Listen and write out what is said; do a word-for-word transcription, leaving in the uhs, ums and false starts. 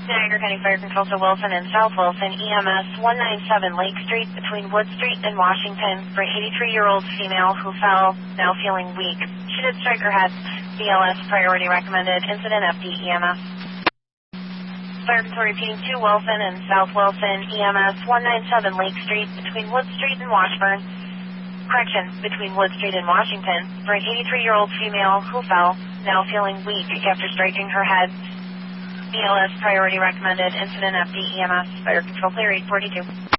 Niagara County Fire Control to Wilson and South Wilson, E M S one ninety-seven Lake Street between Wood Street and Washington for an eighty-three-year-old female who fell, now feeling weak. She did strike her head. B L S priority recommended. Incident F D E M S. Fire Control repeating to Wilson and South Wilson, E M S one ninety-seven Lake Street between Wood Street and Washburn. Correction, between Wood Street and Washington for an eighty-three-year-old female who fell, now feeling weak after striking her head. B L S priority recommended. Incident F D E M S. Fire Control clear eight forty-two.